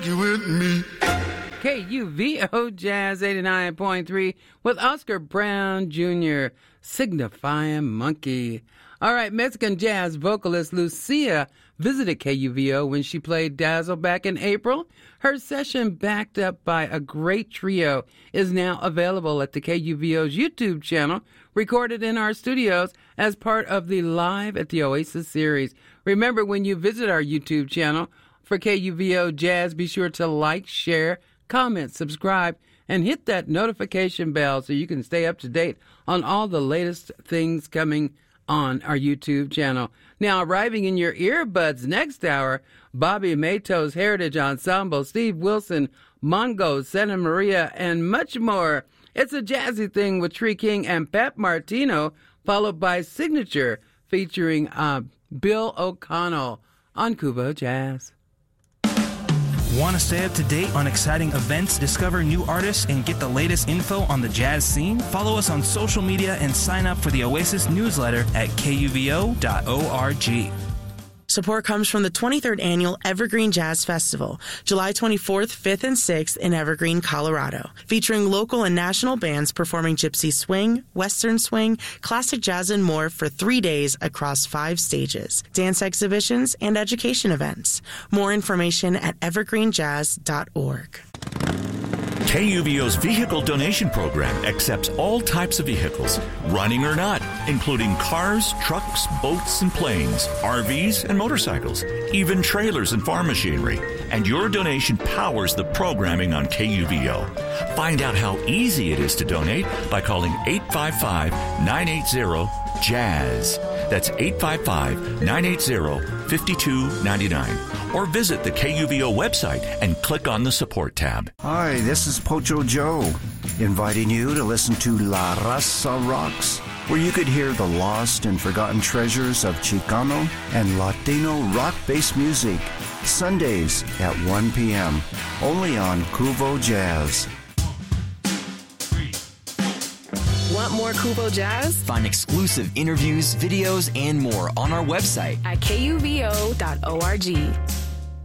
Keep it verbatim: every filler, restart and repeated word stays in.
You with me? K U V O Jazz eighty-nine point three with Oscar Brown Junior, Signifying Monkey. All right, Mexican jazz vocalist Lucia visited K U V O when she played Dazzle back in April. Her session, backed up by a great trio, is now available at the K U V O's YouTube channel, recorded in our studios as part of the Live at the Oasis series. Remember, when you visit our YouTube channel for K U V O Jazz, be sure to like, share, comment, subscribe, and hit that notification bell so you can stay up to date on all the latest things coming on our YouTube channel. Now, arriving in your earbuds next hour, Bobby Mato's Heritage Ensemble, Steve Wilson, Mongo, Santa Maria, and much more. It's a jazzy thing with Tree King and Pat Martino, followed by Signature featuring uh, Bill O'Connell on Kuvo Jazz. Want to stay up to date on exciting events, discover new artists, and get the latest info on the jazz scene? Follow us on social media and sign up for the Oasis newsletter at K U V O dot org. Support comes from the twenty-third Annual Evergreen Jazz Festival, July twenty-fourth, fifth, and sixth in Evergreen, Colorado, featuring local and national bands performing gypsy swing, western swing, classic jazz, and more for three days across five stages, dance exhibitions, and education events. More information at evergreen jazz dot org. K U V O's vehicle donation program accepts all types of vehicles, running or not, including cars, trucks, boats, and planes, R Vs, and motorcycles, even trailers and farm machinery. And your donation powers the programming on K U V O. Find out how easy it is to donate by calling eight five five, nine eight zero, jazz. That's eight five five, nine eight zero, five two nine nine. Or visit the K U V O website and click on the support tab. Hi, this is Pocho Joe, inviting you to listen to La Raza Rocks, where you could hear the lost and forgotten treasures of Chicano and Latino rock-based music, Sundays at one p.m., only on Kuvo Jazz. Want more Kuvo Jazz? Find exclusive interviews, videos, and more on our website at K U V O dot org.